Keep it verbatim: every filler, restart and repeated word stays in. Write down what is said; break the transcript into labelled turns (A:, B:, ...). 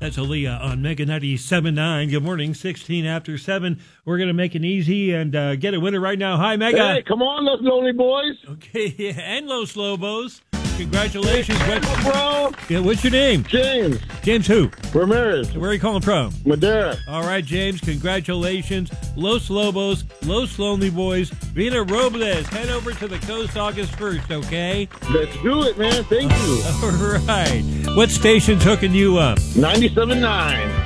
A: That's Aaliyah on Mega ninety-seven point nine. Good morning, sixteen after seven. We're going to make it easy and uh, get a winner right now. Hi, Mega.
B: Hey, come on, those lonely boys.
A: Okay, yeah, and Los Lobos. Congratulations.
B: Hey,
A: what,
B: bro.
A: Yeah, what's your name?
B: James.
A: James who?
B: Ramirez.
A: Where are you calling from?
B: Madera.
A: All right, James, congratulations. Los Lobos, Los Lonely Boys, Vina Robles. Head over to the coast August first, okay?
B: Let's do it, man. Thank you.
A: All right. What station's hooking you up?
B: ninety-seven point nine.